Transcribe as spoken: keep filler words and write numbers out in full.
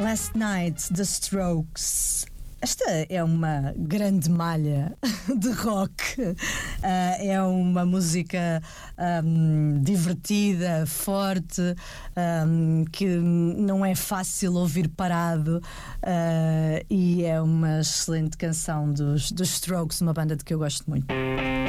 Last Night, The Strokes. Esta é uma grande malha de rock, uh, é uma música um, divertida, forte, um, que não é fácil ouvir parado, uh, e é uma excelente canção dos, dos Strokes, uma banda de que eu gosto muito.